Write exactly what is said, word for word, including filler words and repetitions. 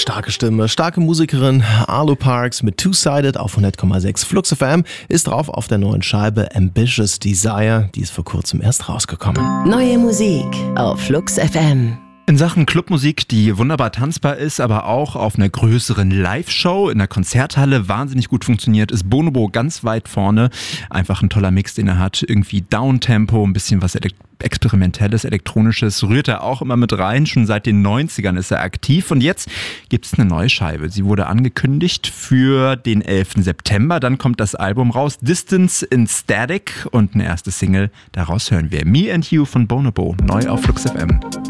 starke Stimme, starke Musikerin. Arlo Parks mit Two-Sided auf hundert Komma sechs. Flux F M ist drauf auf der neuen Scheibe Ambitious Desire. Die ist vor kurzem erst rausgekommen. Neue Musik auf Flux F M. In Sachen Clubmusik, die wunderbar tanzbar ist, aber auch auf einer größeren Live-Show in der Konzerthalle wahnsinnig gut funktioniert, ist Bonobo ganz weit vorne. Einfach ein toller Mix, den er hat. Irgendwie Downtempo, ein bisschen was Elekt- Experimentelles, Elektronisches, rührt er auch immer mit rein. Schon seit den neunzigern ist er aktiv und jetzt gibt es eine neue Scheibe. Sie wurde angekündigt für den elften September. Dann kommt das Album raus, Distance in Static, und eine erste Single. Daraus hören wir Me and You von Bonobo, neu auf Flux F M.